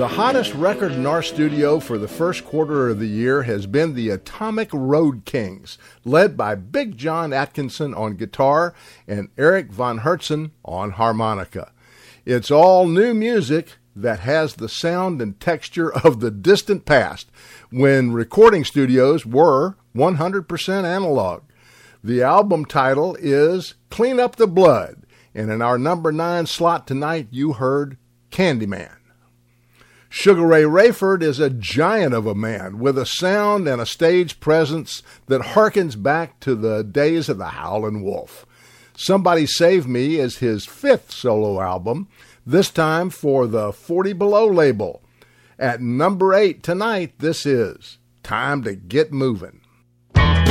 The hottest record in our studio for the first quarter of the year has been the Atomic Road Kings, led by Big John Atkinson on guitar and Eric Von Hertzen on harmonica. It's all new music that has the sound and texture of the distant past, when recording studios were 100% analog. The album title is Clean Up the Blood, and in our number 9 slot tonight, you heard Candyman. Sugar Ray Rayford is a giant of a man with a sound and a stage presence that harkens back to the days of the Howlin' Wolf. Somebody Save Me is his 5th solo album, this time for the 40 Below label. At number 8 tonight, this is Time to Get Movin'.